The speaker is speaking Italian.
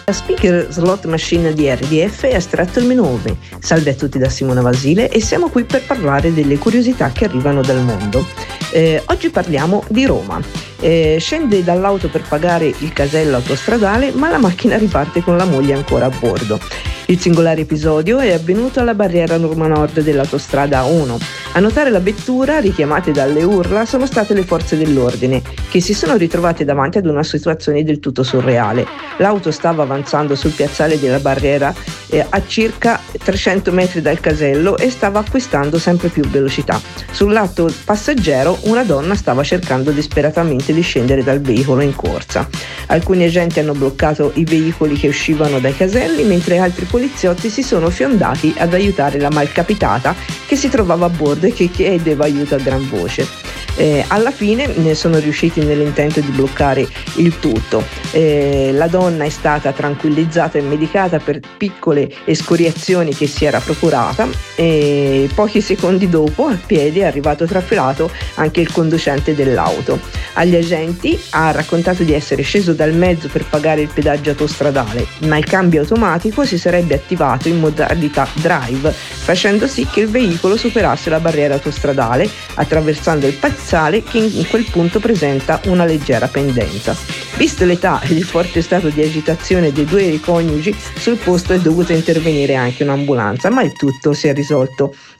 La speaker slot machine di RDF ha estratto il menu home. Salve a tutti da Simona Vasile e siamo qui per parlare delle curiosità che arrivano dal mondo. Oggi parliamo di Roma. Scende dall'auto per pagare il casello autostradale, ma la macchina riparte con la moglie ancora a bordo. Il singolare episodio è avvenuto alla barriera Roma Nord dell'autostrada A1. A notare la vettura, richiamate dalle urla, sono state le forze dell'ordine, che si sono ritrovate davanti ad una situazione del tutto surreale. L'auto stava avanzando sul piazzale della barriera a circa 300 metri dal casello e stava acquistando sempre più velocità. Sul lato passeggero una donna stava cercando disperatamente di scendere dal veicolo in corsa. Alcuni agenti hanno bloccato i veicoli che uscivano dai caselli, mentre altri poliziotti si sono fiondati ad aiutare la malcapitata che si trovava a bordo e che chiedeva aiuto a gran voce. Alla fine sono riusciti nell'intento di bloccare il tutto. La donna è stata tranquillizzata e medicata per piccole escoriazioni che si era procurata e pochi secondi dopo a piedi è arrivato trafelato anche il conducente dell'auto. Agli agenti ha raccontato di essere sceso dal mezzo per pagare il pedaggio autostradale, ma il cambio automatico si sarebbe attivato in modalità drive, facendo sì che il veicolo superasse la barriera autostradale attraversando il piazzale che in quel punto presenta una leggera pendenza. Visto l'età e il forte stato di agitazione dei due coniugi, sul posto è dovuta intervenire anche un'ambulanza, ma il tutto si è risolto